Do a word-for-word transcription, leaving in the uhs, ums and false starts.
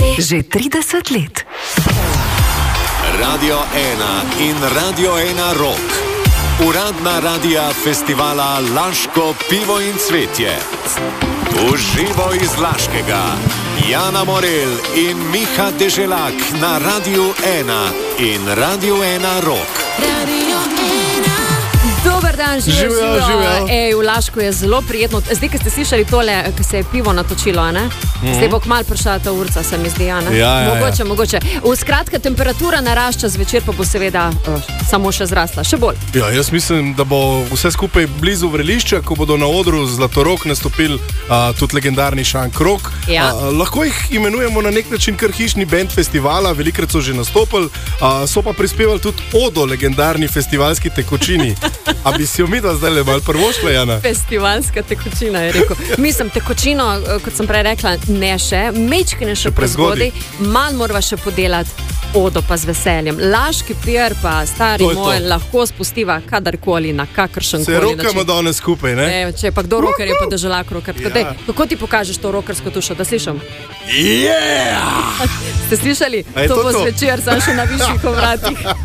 Že trideset let. Radio ena in Radio ena Rock. Uradna radija festivala Laško pivo in cvetje. Uživo iz Laškega. Jana Morel in Miha Deželak na Radiu ena in Radio ena Rock. Radio ena. Dober dan, živijo, živijo, živijo. Ej, v Lašku je zelo prijetno. Zdaj, ko ste slišali tole, ko se je pivo natočilo, ne? Mm-hmm. Zdaj bo kmalu prišla ta urca, se mi zdi, ja, ne? Ja, ja, mogoče, ja. mogoče. V skratka, temperatura narašča, zvečer pa bo seveda uh, samo še zrasla, še bolj. Ja, jaz mislim, da bo vse skupaj blizu vrelišča, ko bodo na odru Zlatorog nastopili uh, tudi legendarni Šank Rock. Ja. Uh, lahko jih imenujemo na nek način kar hišni bend festivala, velikrat so že nastopili, uh, so pa prispevali tudi odo legendarni festivalski tekočini. A bi si jo midva zdaj le malo prvošla, Jana? Festivalska tekočina, je rekel. Mislim, tekočino, kot sem prej rekla, ne še, mečkine še prezgodaj, manj morava še podelati, odo pa z veseljem. Laški pier pa, stari To je moj, to. lahko spustiva kadarkoli, na kakršen Se koli rokamo način. danes skupaj, ne? E, če pa kdo roker je, pa Deželak roker. Tako, Ja. dej, kako ti pokažeš to rokersko tušo, da slišam? Yeah! Ste slišali? A je To to bo to? zvečer, samo še na višjih obratih.